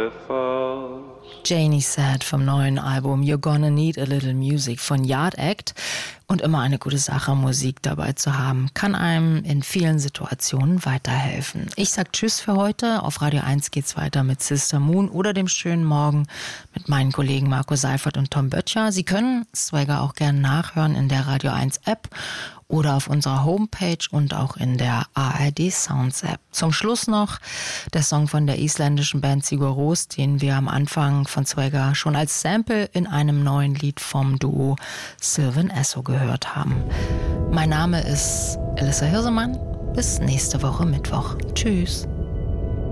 waterfalls. Janie Sad vom neuen Album You're Gonna Need a Little Music von Yard Act. Und immer eine gute Sache, Musik dabei zu haben, kann einem in vielen Situationen weiterhelfen. Ich sag Tschüss für heute. Auf Radio 1 geht's weiter mit Sister Moon oder dem schönen Morgen mit meinen Kollegen Marco Seifert und Tom Böttcher. Sie können Swagger auch gerne nachhören in der Radio 1 App oder auf unserer Homepage und auch in der ARD Sounds App. Zum Schluss noch der Song von der isländischen Band Sigur Rós, den wir am Anfang von Swagger schon als Sample in einem neuen Lied vom Duo Sylvan Esso gehört haben. Mein Name ist Elissa Hirsemann. Bis nächste Woche Mittwoch. Tschüss.